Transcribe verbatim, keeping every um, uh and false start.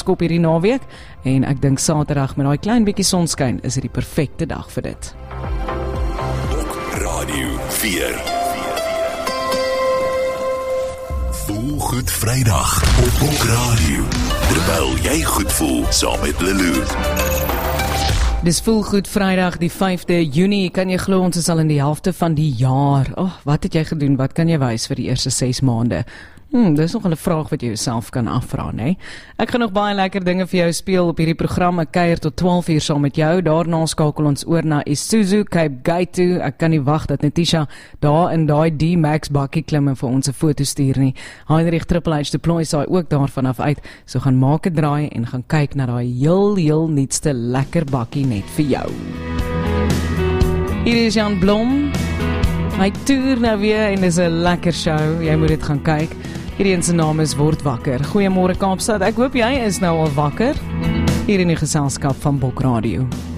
skop hierdie naweek en ek dink Saterdag met daai klein bietjie sonskyn is dit die perfekte dag vir dit. Radio vier. Voel goed Vrydag op Bok Radio. Terwyl jy goed voel saam met Lelou. Dis Voel Goed Vrydag die vyfde Junie, kan jy glo ons is al in die helfte van die jaar. Oh, wat het jy gedoen, wat kan jy wys vir die eerste ses maande? Hmm, dis nog 'n vraag wat jy jouself kan afvra, né? Ek gaan nog baie lekker dinge vir jou speel op hierdie program. Ek kuier tot twaalf uur saam met jou. Daarna skakel ons oor na Isuzu Cape Gate toe. Ek kan nie wag dat Natisha daar in daai D-Max bakkie klim en vir ons 'n foto stuur nie. Heinrich Triple H deploy saai ook daarvan af uit. So gaan maak 'n draai en gaan kyk na daai heel heel nuutste lekker bakkie net vir jou. Hier is Jan Blom. Hy toer nou weer en dis 'n lekker show. Jy moet dit gaan kyk. Hierdie een se naam is Word Wakker. Goeiemôre Kaapstad. Ek hoop jy is nou al wakker hier in die geselskap van Bok Radio.